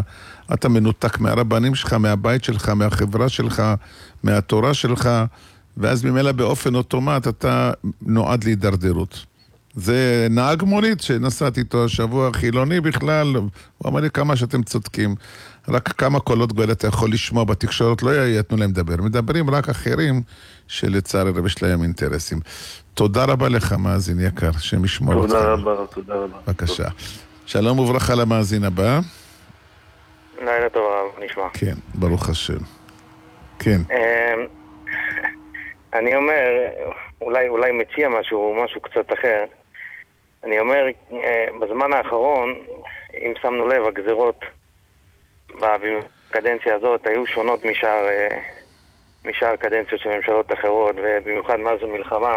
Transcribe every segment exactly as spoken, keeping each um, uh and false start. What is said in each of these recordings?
אתה מנותק מהרבנים שלך, מהבית שלך, מהחברה שלך, מהתורה שלך, ואז ממילא באופן אוטומט אתה נועד להידרדרות. זה נהג מונית שנסעתי איתו השבוע, חילוני בכלל, הוא אמר לי כמה שאתם צודקים, רק כמה קולות גואל אתה יכול לשמוע בתקשורת, לא יתנו להם לדבר, מדברים רק אחרים שלצערי רב יש להם אינטרסים. תודה רבה לך מאזין יקר, שם ישמור אותך. תודה רבה, תודה רבה. בבקשה. שלום וברכה למאזין הבא. לילה טוב רב, נשמע. כן, ברוך השם. כן. אני אומר, אולי, אולי מציע משהו, משהו קצת אחר. אני אומר, בזמן האחרון, אם שמנו לב, הגזרות בקדנציה הזאת היו שונות משאר, משאר קדנציות של ממשלות אחרות, ובמיוחד מאז המלחמה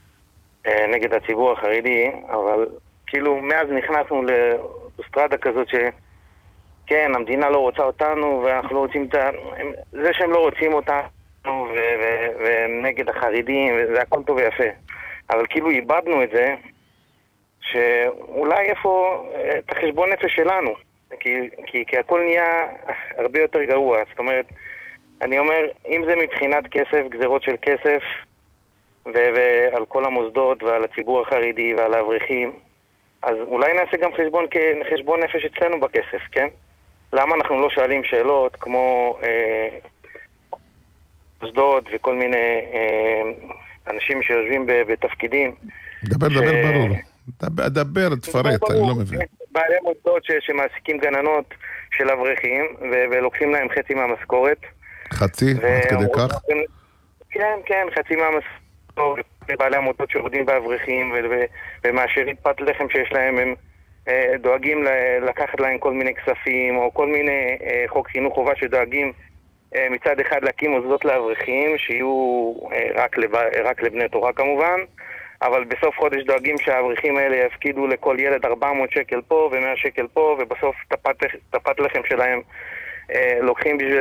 נגד הציבור החרדי, אבל כאילו מאז נכנסנו לאוסטרדה כזאת שכן, המדינה לא רוצה אותנו, ואנחנו לא רוצים את ה... זה שהם לא רוצים אותנו, ונגד החרדים, וזה הכל טוב ויפה. אבל כאילו איבדנו את זה, שאולי איפה את החשבון נפש שלנו, כי, כי, כי הכל נהיה הרבה יותר גרוע. זאת אומרת, אני אומר, אם זה מבחינת כסף, גזרות של כסף, ו- ועל כל המוסדות ועל הציבור החרדי ועל האברכים, אז אולי נעשה גם חשבון, חשבון נפש אצלנו בכסף, כן? למה אנחנו לא שואלים שאלות כמו אה, מוסדות וכל מיני אה, אנשים שיושבים בתפקידים? דבר, דבר ברור. דבר, דבר, תפרט, אני לא מבין. בעלי מוסדות ש- שמעסיקים גננות של אברכים ו- ולוקחים להם חצי מהמשכורת. חצי? עד כדי כך? כן, כן, חצי מהמשכורת. בעלי המוסדות שיורדים באברכים ו- ומאשרים פת לחם שיש להם, הם אה, דואגים ל- לקחת להם כל מיני כספים או כל מיני אה, חוק חינוך חובה שדואגים אה, מצד אחד להקים מוסדות לאברכים שיהיו אה, רק, לב- רק לבני תורה כמובן, אבל בסוף חודש דואגים שהאברכים האלה יפקידו לכל ילד ארבע מאות שקל פה ו-מאה שקל פה, ובסוף את הפת לחם שלהם אה, לוקחים בשביל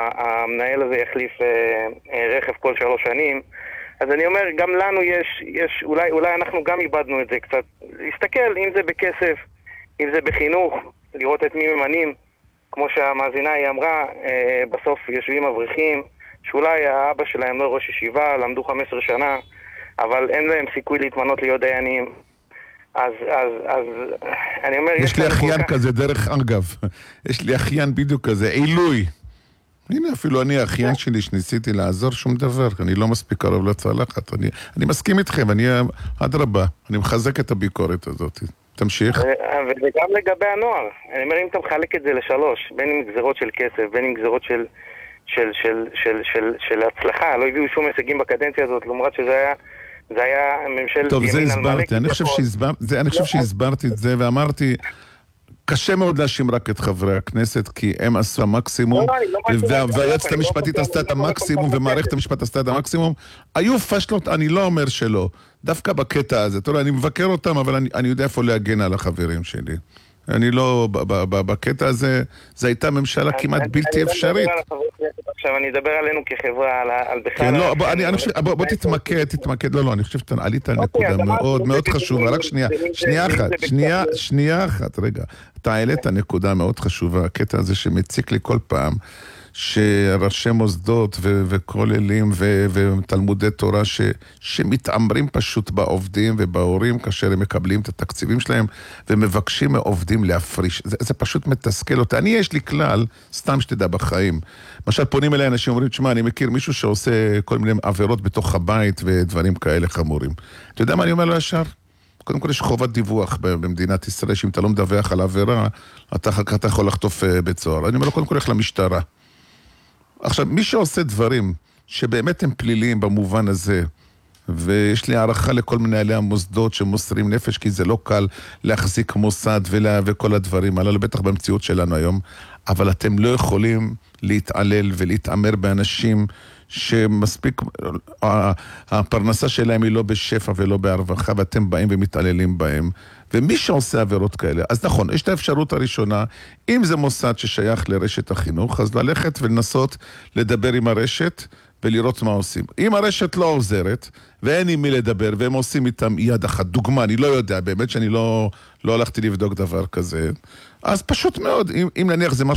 שהמנהל הזה יחליף אה, אה, רכב כל שלוש שנים. אז אני אומר, גם לנו יש, יש אולי, אולי אנחנו גם איבדנו את זה קצת. להסתכל, אם זה בכסף, אם זה בחינוך, לראות את מי ממנים, כמו שהמאזינה היא אמרה, אה, בסוף יושבים אברכים, שאולי האבא שלהם לא ראש ישיבה, למדו חמש עשרה שנה, אבל אין להם סיכוי להתמנות להיות דיינים. אז, אז, אז, אני אומר... יש לי אחיין כזה, דרך אגב. יש לי אחיין בדיוק כזה, עילוי. הנה, אפילו אני, האחיין שלי, שניסיתי לעזור שום דבר, אני לא מספיק קרוב לצלחת. אני, אני מסכים איתכם, אני עד רבה, אני מחזק את הביקורת הזאת. תמשיך. וזה גם לגבי הנוער. אני אומר, אם אתה מחלק את זה לשלוש, בין אם גזרות של כסף, בין אם גזרות של... של, של, של, של, של הצלחה, לא הביאו שום הישגים בקדנציה הזאת, למרות שזה היה, זה היה ממשלת טוב, זה ימין על מלא. הסברתי, אני חושב שהסבר, זה, אני חושב שהסברתי את זה, ואמרתי, קשה מאוד להאשים רק את חברי הכנסת, כי הם עשו המקסימום, והיועצת המשפטית עשתה את המקסימום, ומערכת המשפט עשתה את המקסימום. היו פשלות, אני לא אומר שלא, דווקא בקטע הזה. תראה, אני מבקר אותם, אבל אני, אני יודע איפה להגן על החברים שלי. אני לא, בקטע הזה, זו הייתה ממשלה כמעט בלתי אפשרית. עכשיו אני אדבר עלינו כחברה, על בכלל... כן, לא, בוא תתמקד, תתמקד, לא, לא, אני חושב שאתה עלית על נקודה מאוד מאוד חשובה, רק שנייה, שנייה אחת, שנייה, שנייה אחת, רגע, אתה העלית נקודה מאוד חשובה, הקטע הזה שמציק לי כל פעם, שראשי מוסדות וכוללים ותלמודי תורה שמתאמרים פשוט בעובדים ובהורים כאשר הם מקבלים את התקציבים שלהם ומבקשים מעובדים להפריש. זה פשוט מתסכל אותי. אני יש לי כלל, סתם שתדע בחיים. למשל פונים אליי אנשים אומרים, תשמע, אני מכיר מישהו שעושה כל מיני עבירות בתוך הבית ודברים כאלה חמורים. אתה יודע מה אני אומר לו ישר? קודם כל יש חובת דיווח במדינת ישראל, שאם אתה לא מדווח על עבירה, אתה אחר כך אתה יכול לחטוף בית סוהר. אני אומר לו, קודם כל הולך למשטרה. עכשיו, מי שעושה דברים שבאמת הם פליליים במובן הזה, ויש לי הערכה לכל מנהלי המוסדות שמוסרים נפש, כי זה לא קל להחזיק מוסד ולה, וכל הדברים הללו, בטח במציאות שלנו היום, אבל אתם לא יכולים להתעלל ולהתאמר באנשים שמספיק, הפרנסה שלהם היא לא בשפע ולא בהרווחה, ואתם באים ומתעללים בהם. ומי שעושה עבירות כאלה, אז נכון, יש את האפשרות הראשונה, אם זה מוסד ששייך לרשת החינוך, אז ללכת ולנסות לדבר עם הרשת ולראות מה עושים. אם הרשת לא עוזרת, ואין עם מי לדבר, והם עושים איתם יד אחת, דוגמה, אני לא יודע, באמת שאני לא, לא הלכתי לבדוק דבר כזה, אז פשוט מאוד, אם, אם נניח זה משהו